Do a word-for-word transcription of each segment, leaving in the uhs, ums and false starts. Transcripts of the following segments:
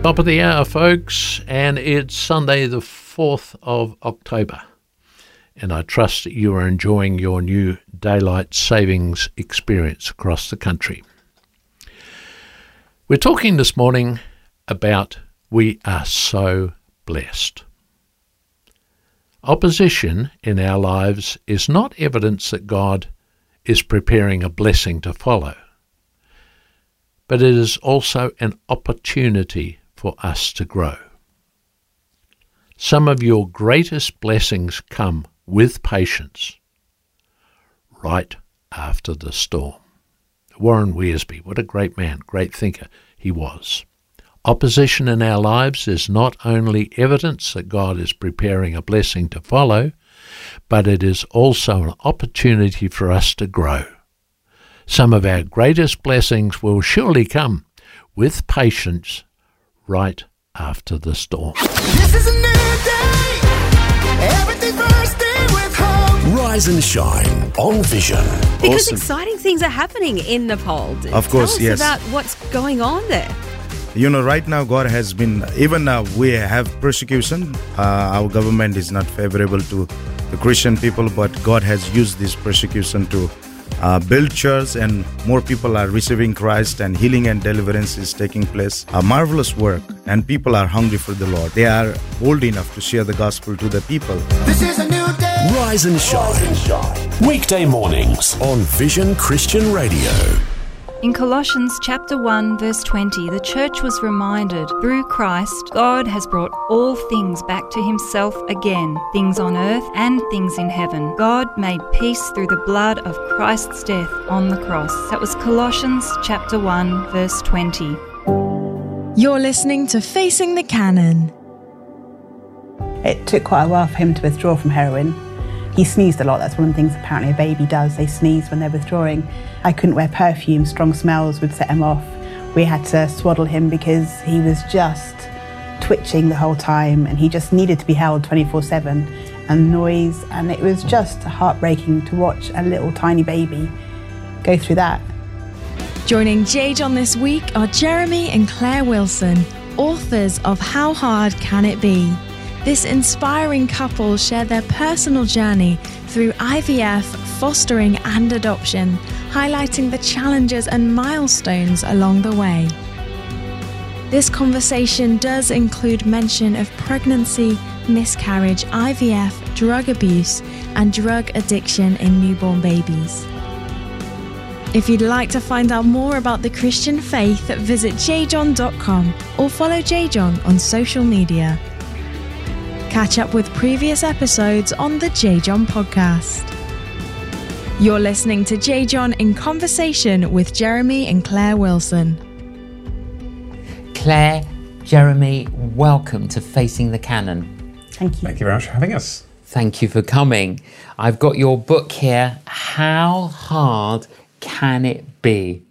Top of the hour, folks, and it's Sunday the fourth of October. And I trust that you are enjoying your new daylight savings experience across the country. We're talking this morning about we are so blessed. Opposition in our lives is not evidence that God is preparing a blessing to follow, but it is also an opportunity for us to grow. Some of your greatest blessings come with patience right after the storm. Warren Wiersbe, what a great man, great thinker he was. Opposition in our lives is not only evidence that God is preparing a blessing to follow, but it is also an opportunity for us to grow. Some of our greatest blessings will surely come with patience right after the storm. This is a new day. Everything bursting with hope. Rise and shine on Vision. Because Awesome. exciting things are happening in Nepal. Of course, Tell us yes. about what's going on there. You know, right now God has been, even now we have persecution. Uh, our government is not favorable to the Christian people, but God has used this persecution to uh, build church, and more people are receiving Christ, and healing and deliverance is taking place. A marvelous work, and people are hungry for the Lord. They are bold enough to share the gospel to the people. This is a new day. Rise and shine. Weekday mornings on Vision Christian Radio. In Colossians chapter one verse twenty, the church was reminded, through Christ, God has brought all things back to himself again, things on earth and things in heaven. God made peace through the blood of Christ's death on the cross. That was Colossians chapter one verse twenty. You're listening to Facing the Canon. It took quite a while for him to withdraw from heroin. He sneezed a lot. That's one of the things apparently a baby does. They sneeze when they're withdrawing. I couldn't wear perfume. Strong smells would set him off. We had to swaddle him because he was just twitching the whole time, and he just needed to be held twenty-four seven, and noise. And it was just heartbreaking to watch a little tiny baby go through that. Joining J. John this week are Jeremy and Claire Wilson, authors of How Hard Can It Be? This inspiring couple share their personal journey through I V F, fostering and adoption, highlighting the challenges and milestones along the way. This conversation does include mention of pregnancy, miscarriage, I V F, drug abuse, and drug addiction in newborn babies. If you'd like to find out more about the Christian faith, visit j john dot com or follow J. John on social media. Catch up with previous episodes on the J. John podcast. You're listening to J. John in conversation with Jeremy and Claire Wilson. Claire, Jeremy, welcome to Facing the Canon. Thank you. Thank you very much for having us. Thank you for coming. I've got your book here, How Hard Can It Be?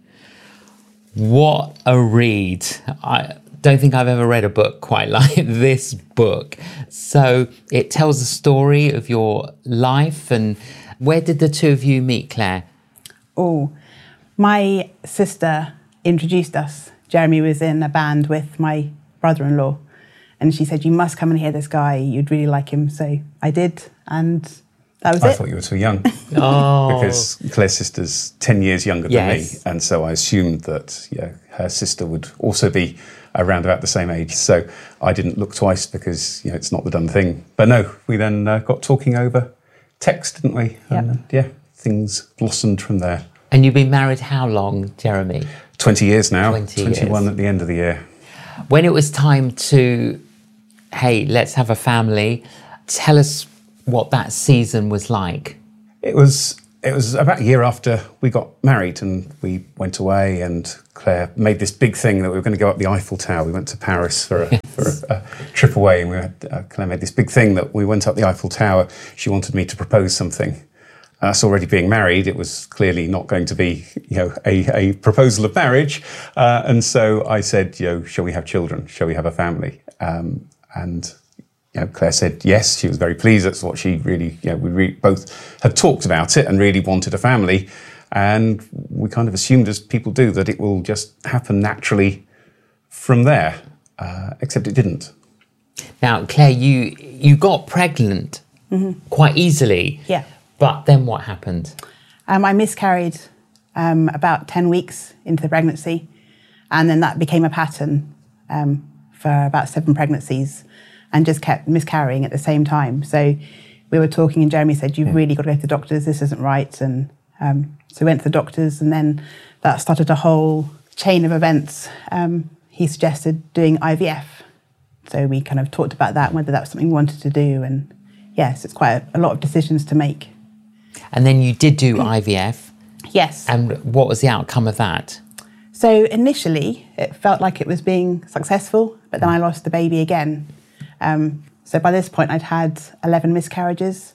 What a read. I don't think I've ever read a book quite like this book. So it tells the story of your life. And where did the two of you meet, Claire? Oh, my sister introduced us. Jeremy was in a band with my brother-in-law, and she said, you must come and hear this guy, you'd really like him. So I did, and that was I it. thought you were too young. Oh. Because Claire's sister's ten years younger than Yes. me, and so I assumed that yeah, her sister would also be around about the same age. So I didn't look twice because you know it's not the done thing. But no, we then uh, got talking over text, didn't we? Yep. And uh, yeah, things blossomed from there. And you've been married how long, Jeremy? twenty years now, twenty twenty-one years. at the end of the year. When it was time to, hey, let's have a family, tell us what that season was like. It was it was about a year after we got married, and we went away, and Claire made this big thing that we were going to go up the Eiffel Tower. We went to Paris for a, Yes. for a, a trip away, and we had, uh, Claire made this big thing that we went up the Eiffel Tower. She wanted me to propose something. Us already being married, it was clearly not going to be, you know, a, a proposal of marriage. Uh, and so I said, you know, shall we have children? Shall we have a family? Um, and you know, Claire said yes. She was very pleased. That's what she really, you know, we re- both had talked about it and really wanted a family. And we kind of assumed, as people do, that it will just happen naturally from there. uh, except it didn't. Now, Claire, you you got pregnant Mhm. quite easily. Yeah. But then what happened? Um, I miscarried um, about ten weeks into the pregnancy, and then that became a pattern um, for about seven pregnancies, and just kept miscarrying at the same time. So we were talking, and Jeremy said, "You've really got to go to the doctors. This isn't right." And um, so we went to the doctors, and then that started a whole chain of events. Um, he suggested doing I V F. So we kind of talked about that, whether that was something we wanted to do. And yes, it's quite a, a lot of decisions to make. And then you did do I V F. Yes. And what was the outcome of that? So initially, it felt like it was being successful, but then I lost the baby again. Um, so by this point, I'd had eleven miscarriages,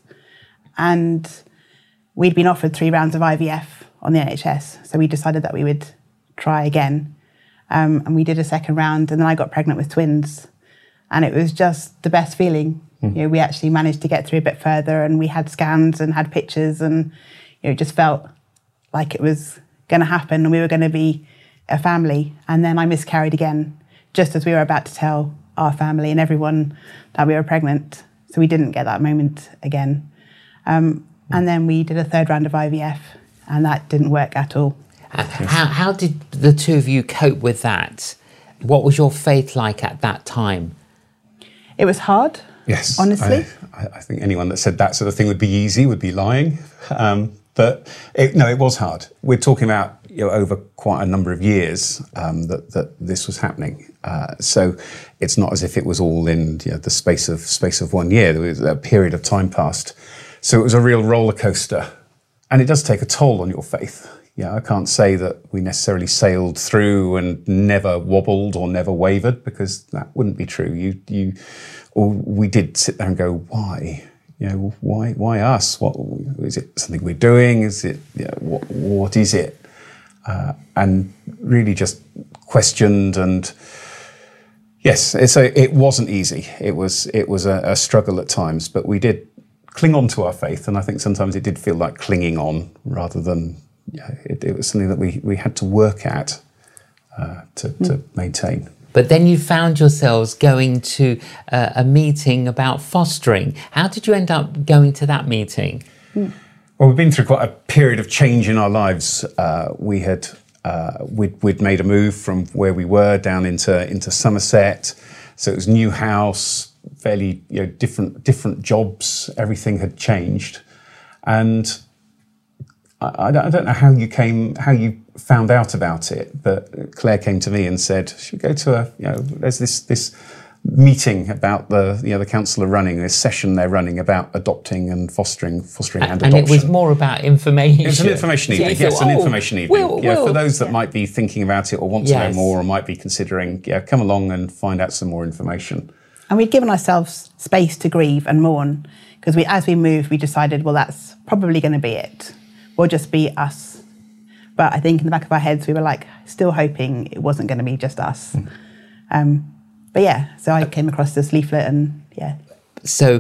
and we'd been offered three rounds of I V F on the N H S. So we decided that we would try again. Um, and we did a second round, and then I got pregnant with twins. And it was just the best feeling. Mm. You know, we actually managed to get through a bit further, and we had scans and had pictures, and you know, it just felt like it was going to happen, and we were going to be a family. And then I miscarried again, just as we were about to tell our family and everyone that we were pregnant. So we didn't get that moment again. Um, and then we did a third round of I V F, and that didn't work at all. How, how did the two of you cope with that? What was your faith like at that time? It was hard. Yes, honestly. I, I think anyone that said that sort of thing would be easy would be lying. Um, but it, no, it was hard. We're talking about, you know, over quite a number of years um, that that this was happening. Uh, so it's not as if it was all in, you know, the space of space of one year. There was a period of time passed. So it was a real roller coaster, and it does take a toll on your faith. Yeah, I can't say that we necessarily sailed through and never wobbled or never wavered, because that wouldn't be true. You, you, or we did sit there and go, why? You know, why, why us? What is it? Something we're doing? Is it? You know, what, what is it? Uh, and really just questioned. And yes, it's a, it wasn't easy. It was, it was a, a struggle at times, but we did cling on to our faith, and I think sometimes it did feel like clinging on rather than. Yeah, it, it was something that we, we had to work at uh, to, mm. to maintain. But then you found yourselves going to uh, a meeting about fostering. How did you end up going to that meeting? Mm. Well, we've been through quite a period of change in our lives. Uh, we had uh, we'd, we'd made a move from where we were down into into Somerset, so it was new house, fairly you know different different jobs. Everything had changed, and. I don't know how you came, how you found out about it, but Claire came to me and said, "Should we go to a, you know, there's this this meeting about the, you know, the council are running this session they're running about adopting and fostering, fostering and, and adoption." And it was more about information. It was an information evening. So yes, thought, an oh, information evening. We'll, yeah, we'll, for those that yeah. might be thinking about it or want to yes. know more or might be considering, yeah, come along and find out some more information. And we'd given ourselves space to grieve and mourn, because we, as we moved, we decided, well, that's probably going to be it. We'll just be us. But I think in the back of our heads, we were like still hoping it wasn't going to be just us. Mm. Um, but yeah, so I came across this leaflet and yeah. So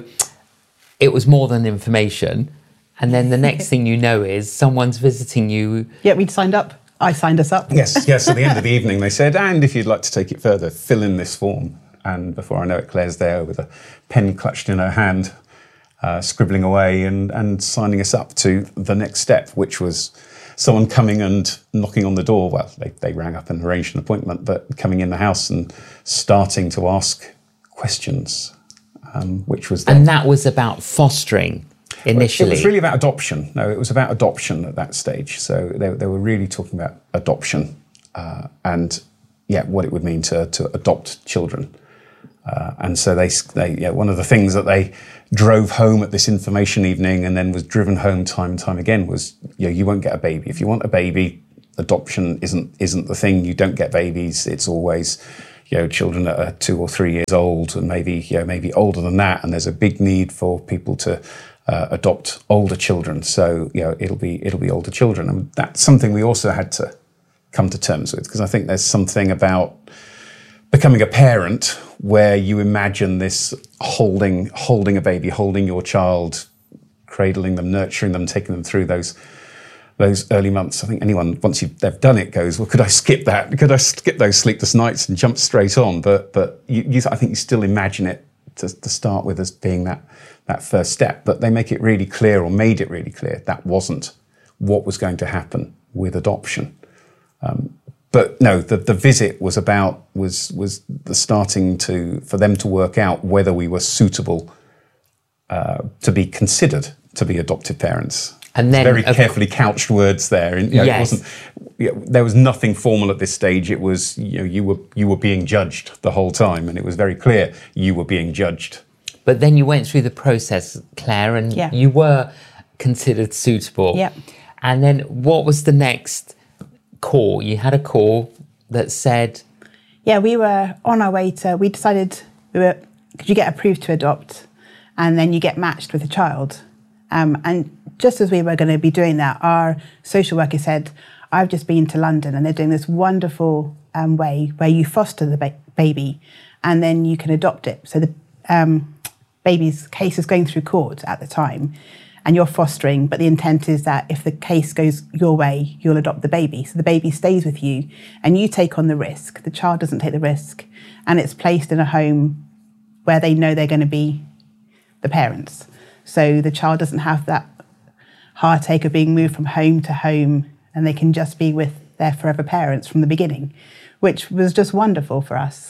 it was more than information. And then the next thing you know is someone's visiting you. Yeah, we'd signed up. I signed us up. Yes, yes. At the end of the evening, they said, and if you'd like to take it further, fill in this form. And before I know it, Claire's there with a pen clutched in her hand, uh, scribbling away and, and signing us up to the next step, which was someone coming and knocking on the door. Well, they, they rang up and arranged an appointment, but coming in the house and starting to ask questions, um, which was... And that was about fostering initially. Well, it was really about adoption. No, it was about adoption at that stage. So they, they were really talking about adoption uh, and, yeah, what it would mean to, to adopt children. Uh, and so they, they, yeah, one of the things that they drove home at this information evening and then was driven home time and time again was, you know, you won't get a baby. If you want a baby, adoption isn't isn't the thing. You don't get babies. It's always, you know, children that are two or three years old and maybe, you know, maybe older than that. And there's a big need for people to uh, adopt older children. So, you know, it'll be it'll be older children, and that's something we also had to come to terms with, because I think there's something about becoming a parent where you imagine this holding holding a baby, holding your child, cradling them, nurturing them, taking them through those those early months. I think anyone, once you, they've done it, goes, well, could I skip that? Could I skip those sleepless nights and jump straight on? But but you, you, I think you still imagine it to, to start with as being that, that first step. But they make it really clear, or made it really clear, that wasn't what was going to happen with adoption. Um, but no, the, the visit was about, was was the starting to, for them to work out whether we were suitable uh, to be considered to be adoptive parents. And then very carefully couched words there. And, you know, yes. it wasn't, you know, there was nothing formal at this stage. It was, you know, you were you were being judged the whole time, and it was very clear you were being judged. But then you went through the process, Claire, and Yeah. you were considered suitable. Yeah. And then what was the next call? You had a call that said, Yeah, we were on our way to, we decided, we were, could you get approved to adopt? And then you get matched with a child. Um, and just as we were going to be doing that, our social worker said, I've just been to London and they're doing this wonderful um, way where you foster the ba- baby and then you can adopt it. So the um, baby's case is going through court at the time and you're fostering, but the intent is that if the case goes your way, you'll adopt the baby. So the baby stays with you and you take on the risk. The child doesn't take the risk and it's placed in a home where they know they're going to be the parents. So the child doesn't have that heartache of being moved from home to home and they can just be with their forever parents from the beginning, which was just wonderful for us.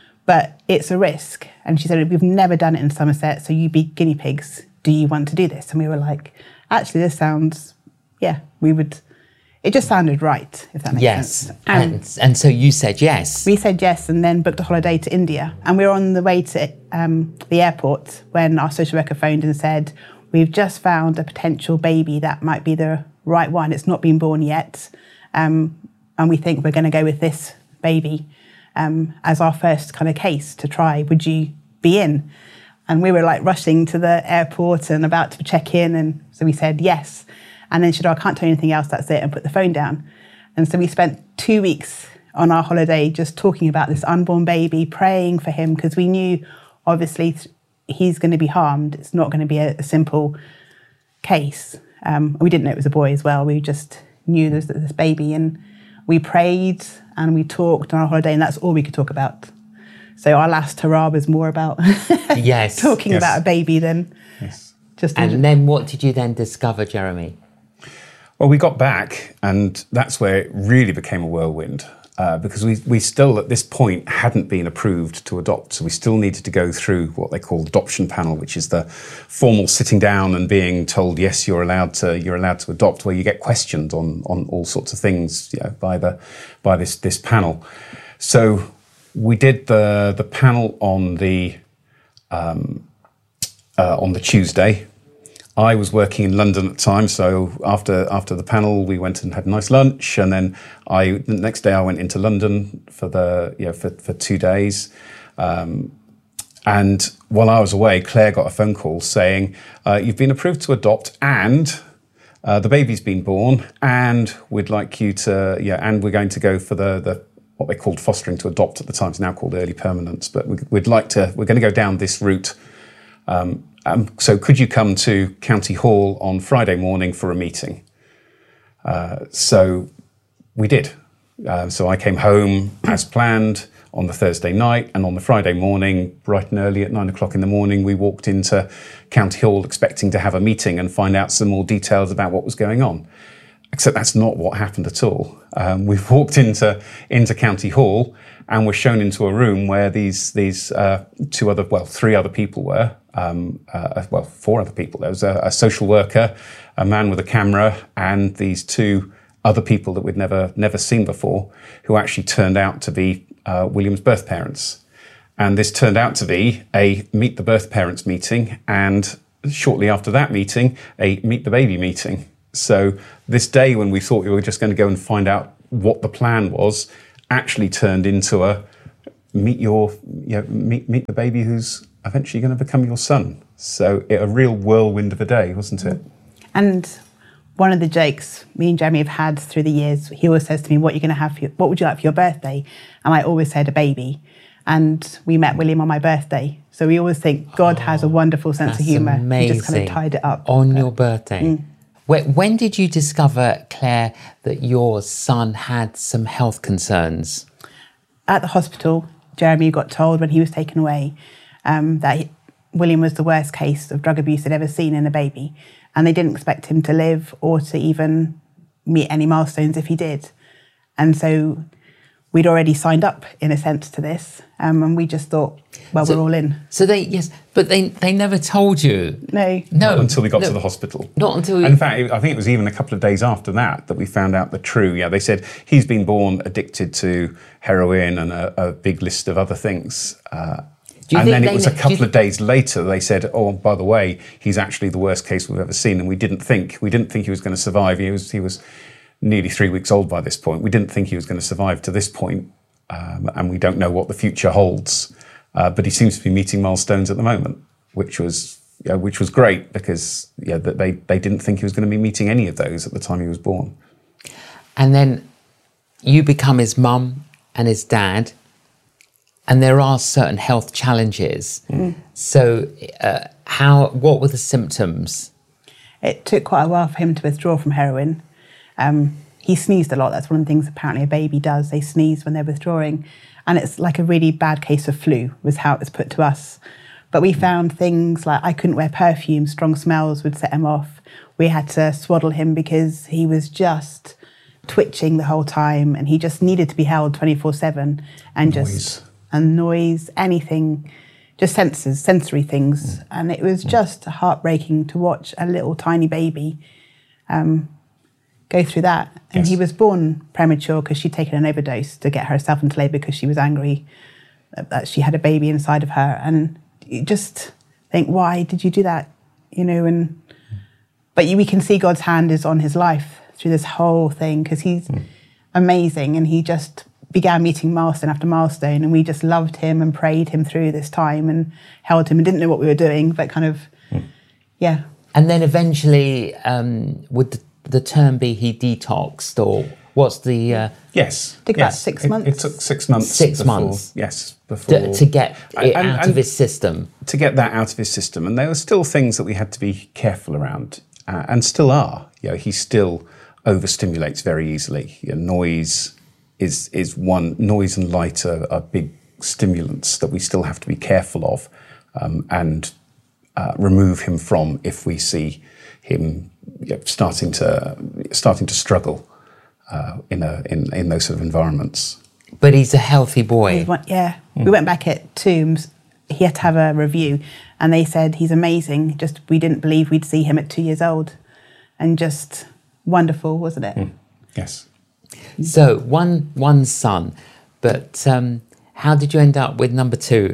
But it's a risk. And she said, we've never done it in Somerset, so you be guinea pigs. Do you want to do this? And we were like, actually, this sounds, yeah, we would, it just sounded right, if that makes yes. sense. And, and, and so you said yes. We said yes and then booked a holiday to India. And we were on the way to um, the airport when our social worker phoned and said, we've just found a potential baby that might be the right one. It's not been born yet. Um, and we think we're going to go with this baby um, as our first kind of case to try. Would you be in? And we were like rushing to the airport and about to check in. And so we said yes. And then she said, oh, I can't tell you anything else, that's it, and put the phone down. And so we spent two weeks on our holiday just talking about this unborn baby, praying for him, because we knew, obviously, he's going to be harmed. It's not going to be a, a simple case. Um, we didn't know it was a boy as well. We just knew there's this baby. And we prayed and we talked on our holiday, and that's all we could talk about. So our last hurrah was more about yes. talking yes. about a baby than yes. just... And then what did you then discover, Jeremy? Well, we got back, and that's where it really became a whirlwind, uh, because we, we still, at this point, hadn't been approved to adopt. So we still needed to go through what they call adoption panel, which is the formal sitting down and being told, yes, you're allowed to you're allowed to adopt, where you get questioned on on all sorts of things, you know, by the by this this panel. So we did the the panel on the um, uh, on the Tuesday. I was working in London at the time, so after after the panel, we went and had a nice lunch, and then I the next day I went into London for the you know for, for two days. Um, and while I was away, Claire got a phone call saying, uh, "You've been approved to adopt, and uh, the baby's been born, and we'd like you to yeah, and we're going to go for the the what they called fostering to adopt at the time. It's now called early permanence, but we, we'd like to we're going to go down this route." Um, Um, so could you come to County Hall on Friday morning for a meeting? Uh, so we did. Uh, so I came home as planned on the Thursday night, and on the Friday morning, bright and early at nine o'clock in the morning, we walked into County Hall expecting to have a meeting and find out some more details about what was going on. Except that's not what happened at all. Um, we walked into into County Hall and were shown into a room where these these uh, two other, well, three other people were. Um, uh, well, four other people. There was a, a social worker, a man with a camera, and these two other people that we'd never never seen before, who actually turned out to be uh, William's birth parents. And this turned out to be a Meet the Birth Parents meeting, and shortly after that meeting, a Meet the Baby meeting. So this day, when we thought we were just going to go and find out what the plan was, actually turned into a meet your, you know, meet meet the baby who's eventually going to become your son. So it, a real whirlwind of a day, wasn't it? And one of the jokes me and Jeremy have had through the years, he always says to me, what are you going to have for your, what would you like for your birthday? And I always said a baby. And we met William on my birthday. So we always think God oh, has a wonderful sense of humour. Amazing. He just kind of tied it up. On but, your birthday. Mm. When, when did you discover, Claire, that your son had some health concerns? At the hospital, Jeremy got told when he was taken away um, that he, William was the worst case of drug abuse they'd ever seen in a baby, and they didn't expect him to live or to even meet any milestones if he did. And so we'd already signed up, in a sense, to this, um, and we just thought, well, So- we're all in. So they, yes, but they, they never told you. No. No. Not until we got no. to the hospital. Not until we... In fact, I think it was even a couple of days after that that we found out the true. Yeah, they said he's been born addicted to heroin and a, a big list of other things. Uh, Do you and think then it they was kn- a do you couple thi- of days later they said, "Oh, by the way, he's actually the worst case we've ever seen." And we didn't think we didn't think he was going to survive. He was he was nearly three weeks old by this point. We didn't think he was going to survive to this point, um, and we don't know what the future holds. Uh, but he seems to be meeting milestones at the moment, which was yeah, which was great because yeah, that they they didn't think he was going to be meeting any of those at the time he was born. And then you become his mum and his dad, and there are certain health challenges. Mm. So, uh, how? What were the symptoms? It took quite a while for him to withdraw from heroin. Um, he sneezed a lot. That's one of the things apparently a baby does. They sneeze when they're withdrawing. And it's like a really bad case of flu, was how it was put to us. But we found things like I couldn't wear perfume, strong smells would set him off. We had to swaddle him because he was just twitching the whole time and he just needed to be held twenty-four seven and Noise. just, and noise, anything, just senses, sensory things. Mm. And it was just heartbreaking to watch a little tiny baby um, go through that. And Yes. he was born premature because she'd taken an overdose to get herself into labour because she was angry that she had a baby inside of her. And you just think, why did you do that? You know, and but you, we can see God's hand is on his life through this whole thing because he's mm. amazing, and he just began meeting milestone after milestone, and we just loved him and prayed him through this time and held him and didn't know what we were doing, but kind of, mm. yeah. And then eventually, um, would the, the term be he detoxed, or what's the... Uh, Yes. I think about yes. six It- months. It, took six months. Six before, months. Yes, before to, to get it And- out and- of his system? To get that out of his system, and there were still things that we had to be careful around, uh, and still are. You know, he still overstimulates very easily. You know, noise is is one. Noise and light are, are big stimulants that we still have to be careful of, um, and uh, remove him from if we see him you know, starting to starting to struggle uh, in a in in those sort of environments. But he's a healthy boy. We went, yeah, Mm. we went back at Tombs. He had to have a review, and they said he's amazing. Just we didn't believe we'd see him at two years old, and just wonderful, wasn't it? Mm. Yes. So one one son, but um, how did you end up with number two?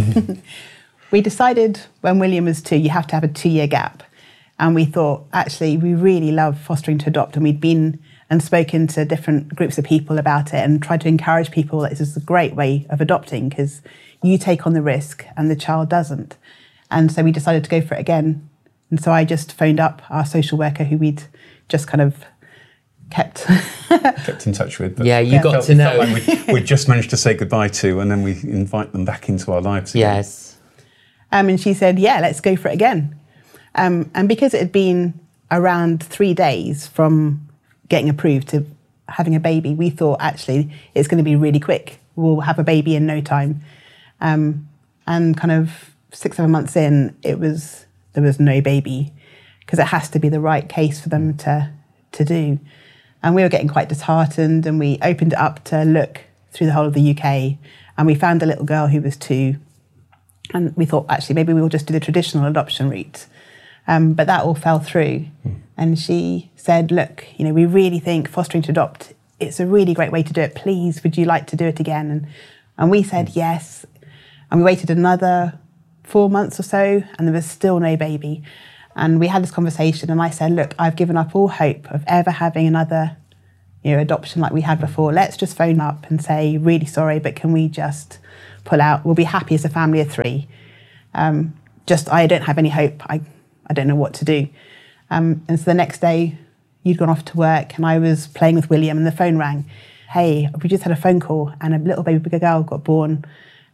We decided when William was two, you have to have a two-year gap, and we thought actually we really love fostering to adopt, and we'd been and spoken to different groups of people about it and tried to encourage people that this is a great way of adopting because you take on the risk and the child doesn't. And so we decided to go for it again. And so I just phoned up our social worker who we'd just kind of kept kept in touch with. But Yeah, you it got felt- to it know. felt like we, we just managed to say goodbye to, and then we invite them back into our lives again. Yes. Um, and she said, yeah, let's go for it again. Um, and because it had been around three days from getting approved to having a baby, we thought actually it's going to be really quick. We'll have a baby in no time. Um, and kind of six, seven months in, it was there was no baby because it has to be the right case for them to to do. And we were getting quite disheartened, and we opened it up to look through the whole of the U K, and we found a little girl who was two. And we thought, actually, maybe we'll just do the traditional adoption route. Um, but that all fell through. Mm. And she said, look, you know, we really think fostering to adopt, it's a really great way to do it. Please, would you like to do it again? And, and we said yes. And we waited another four months or so, and there was still no baby. And we had this conversation, and I said, look, I've given up all hope of ever having another, you know, adoption like we had before. Let's just phone up and say, really sorry, but can we just pull out? We'll be happy as a family of three. Um, just, I don't have any hope. I, I don't know what to do. Um, and so the next day, you'd gone off to work, and I was playing with William, and the phone rang. Hey, we just had a phone call, and a little baby girl got born.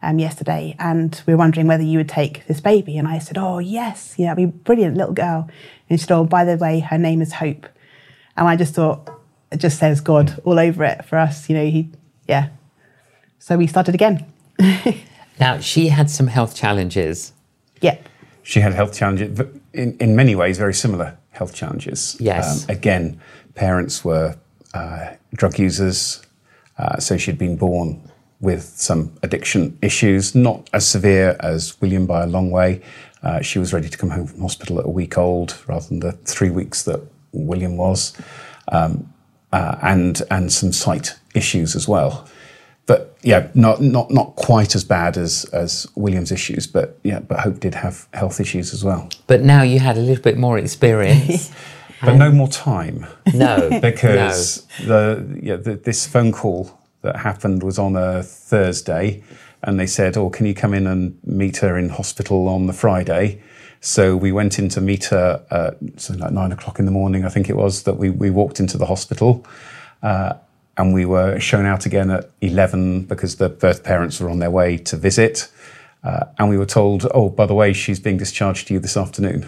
um, yesterday, and we were wondering whether you would take this baby. And I said, oh, yes, yeah, that'd be a brilliant little girl. And she said, oh, by the way, her name is Hope. And I just thought, it just says God all over it for us, you know, he, yeah. So we started again. Now, she had some health challenges. Yeah. She had health challenges, but in, in many ways, very similar health challenges. Yes. Um, again, parents were uh, drug users, uh, so she'd been born with some addiction issues, not as severe as William by a long way. Uh, she was ready to come home from hospital at a week old rather than the three weeks that William was, um, uh, and and some sight issues as well. But yeah, not not not quite as bad as as William's issues, but yeah, but Hope did have health issues as well. But now you had a little bit more experience. But no more time. No. Because no. the yeah, the, this phone call that happened was on a Thursday, and they said, oh, can you come in and meet her in hospital on the Friday? So we went in to meet her at so like nine o'clock in the morning, I think it was, that we, we walked into the hospital. Uh, and we were shown out again at eleven because the birth parents were on their way to visit. Uh, and we were told, oh, by the way, she's being discharged to you this afternoon.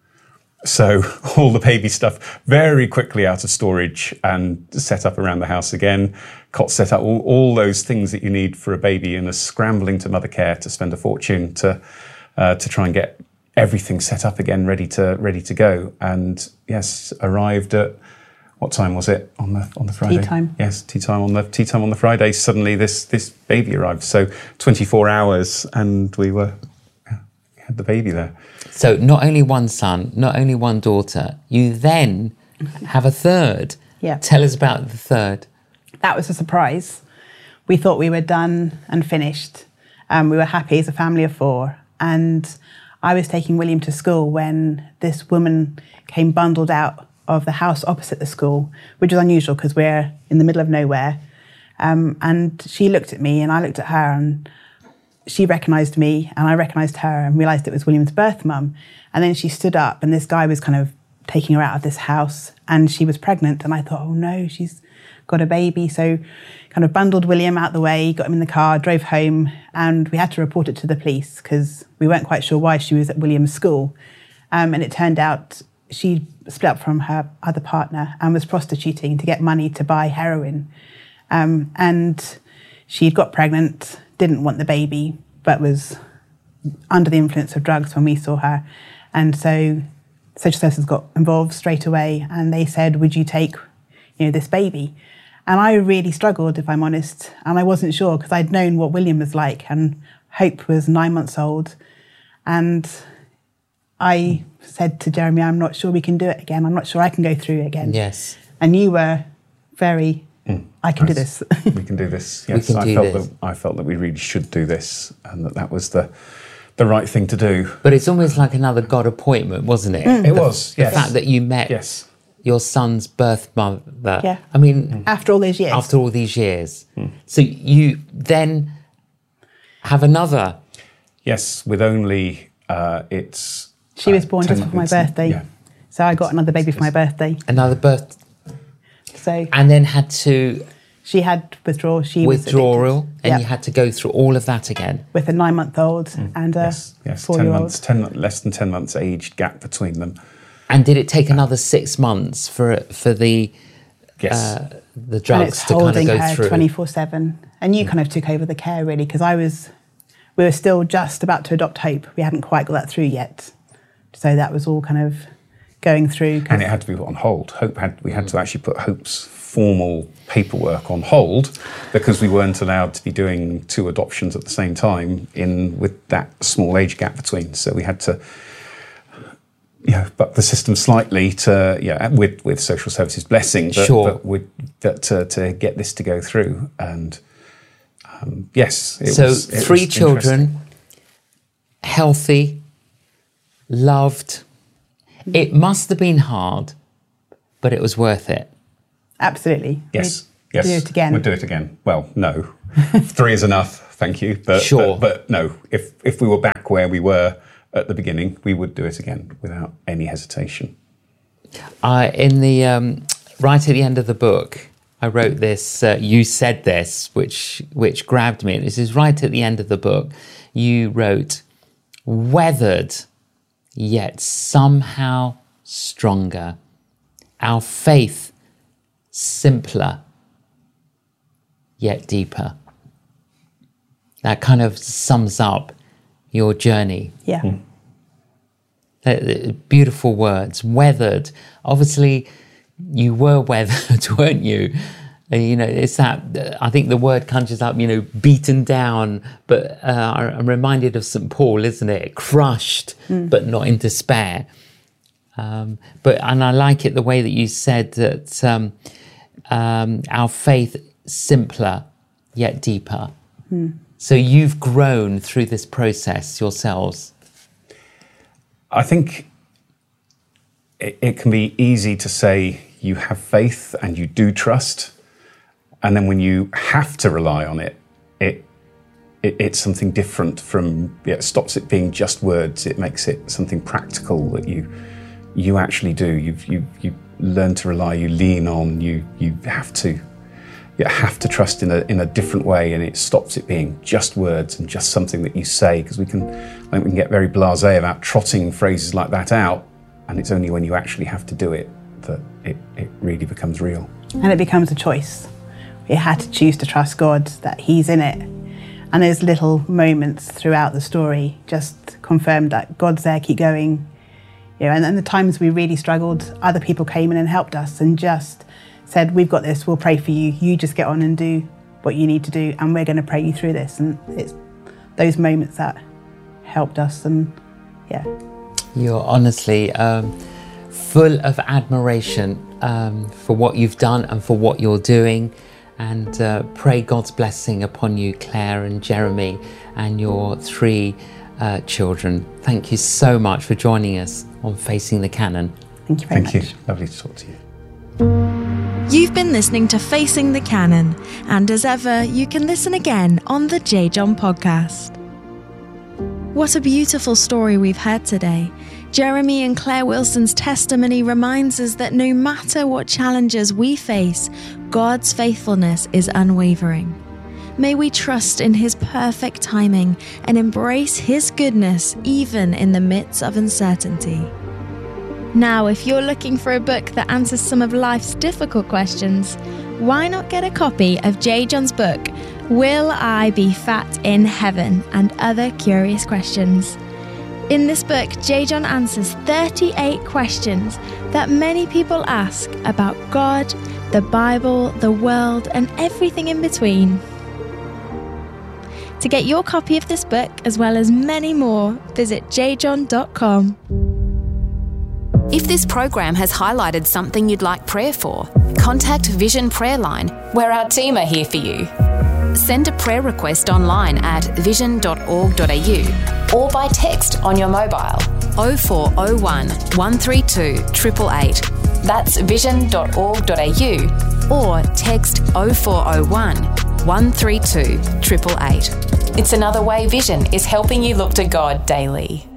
So all the baby stuff very quickly out of storage and set up around the house again, cot set up, all, all those things that you need for a baby, and a scrambling to mother care to spend a fortune to uh, to try and get everything set up again, ready to ready to go. And yes, arrived at, what time was it on the on the Friday? Tea time. Yes, tea time on the tea time on the Friday. Suddenly this this baby arrived. So twenty-four hours, and we were yeah, we had the baby there. So not only one son, not only one daughter, you then have a third. Yeah. Tell us about the third. That was a surprise. We thought we were done and finished. Um, we were happy as a family of four. And I was taking William to school when this woman came bundled out of the house opposite the school, which was unusual because we're in the middle of nowhere. Um, and she looked at me and I looked at her, and she recognised me and I recognised her and realised it was William's birth mum. And then she stood up and this guy was kind of taking her out of this house, and she was pregnant, and I thought, oh no, she's got a baby. So kind of bundled William out the way, got him in the car, drove home, and we had to report it to the police because we weren't quite sure why she was at William's school. Um, and it turned out she split up from her other partner and was prostituting to get money to buy heroin. Um, and she'd got pregnant, didn't want the baby, but was under the influence of drugs when we saw her. And so social services got involved straight away, and they said, would you take, you know, this baby? And I really struggled, if I'm honest, and I wasn't sure because I'd known what William was like, and Hope was nine months old. And I said to Jeremy, I'm not sure we can do it again. I'm not sure I can go through it again. Yes. And you were very, mm, I can nice. do this. We can do this. Yes, we can I do felt this. that I felt that we really should do this, and that that was the the right thing to do. But it's almost like another God appointment, wasn't it? Mm. It the, was, The yes. fact that you met Yes. your son's birth mother. Yeah. I mean, After all those years. after all these years. So you then have another. Yes, with only uh, it's. She was uh, born ten just before my it's- birthday. Yeah. So I got another baby for my birthday. Another birth, So and then had to she had withdrawal. She withdrawal, was addicted. and Yeah. you had to go through all of that again. With a nine-month-old and a Yes, yes, ten four-year-old. months, ten less than ten months aged gap between them. And did it take another six months for for the Yes. uh, the And drugs it's to kind of holding go her through? twenty-four seven. And you kind of took over the care, really, because I was, we were still just about to adopt Hope. We hadn't quite got that through yet. So that was all kind of going through. 'cause- And it had to be put on hold. Hope had we had to actually put Hope's formal paperwork on hold because we weren't allowed to be doing two adoptions at the same time in with that small age gap between. So we had to, you know, buck the system slightly to yeah with with social services blessing, but, Sure. but with that to, to get this to go through. And um, yes, it so was, it three was children, healthy, loved. It must have been hard, but it was worth it. Absolutely. Yes, We'd yes. do it again. We'd do it again. Well, no. Three is enough, thank you. But, Sure. But, but no, if, if we were back where we were at the beginning, we would do it again without any hesitation. I in the um, right at the end of the book, I wrote this, uh, you said this, which which grabbed me. This is right at the end of the book. You wrote, weathered, yet somehow stronger. Our faith simpler, yet deeper. That kind of sums up your journey. Yeah. Mm. Uh, uh, beautiful words. Weathered. Obviously, you were weathered, weren't you? Uh, you know, it's that, uh, I think the word conjures up, you know, beaten down, but uh, I'm reminded of Saint Paul, isn't it? Crushed, mm. but not in despair. Um, but, and I like it the way that you said that um, um, our faith simpler, yet deeper. Mm. So you've grown through this process yourselves. I think it, it can be easy to say you have faith and you do trust, and then when you have to rely on it, it, it it's something different from, yeah, it stops it being just words. It makes it something practical that you you actually do. You've you you learn to rely. You lean on. You you have to you have to trust in a in a different way, and it stops it being just words and just something that you say. Because we can, I think we can get very blasé about trotting phrases like that out, and it's only when you actually have to do it that it, it really becomes real. And it becomes a choice. We had to choose to trust God, that He's in it. And those little moments throughout the story just confirmed that God's there, keep going. You know, and then the times we really struggled, other people came in and helped us and just said, we've got this, we'll pray for you. You just get on and do what you need to do, and we're going to pray you through this. And it's those moments that helped us, and yeah. You're honestly um, full of admiration um, for what you've done and for what you're doing, and uh, pray God's blessing upon you, Claire and Jeremy, and your three uh, children. Thank you so much for joining us on Facing the Canon. Thank you very Thank much. you. Lovely to talk to you. You've been listening to Facing the Canon, and as ever, you can listen again on the J. John podcast. What a beautiful story we've heard today. Jeremy and Claire Wilson's testimony reminds us that no matter what challenges we face, God's faithfulness is unwavering. May we trust in His perfect timing and embrace His goodness even in the midst of uncertainty. Now, if you're looking for a book that answers some of life's difficult questions, why not get a copy of J. John's book, Will I Be Fat in Heaven? And Other Curious Questions. In this book, J. John answers thirty-eight questions that many people ask about God, the Bible, the world, and everything in between. To get your copy of this book, as well as many more, visit j john dot com. If this program has highlighted something you'd like prayer for, contact Vision Prayer Line, where our team are here for you. Send a prayer request online at vision dot org dot a u or by text on your mobile oh four oh one, one three two, eight eight eight. That's vision dot org dot a u or text oh four oh one, one three two, eight eight eight. It's another way Vision is helping you look to God daily.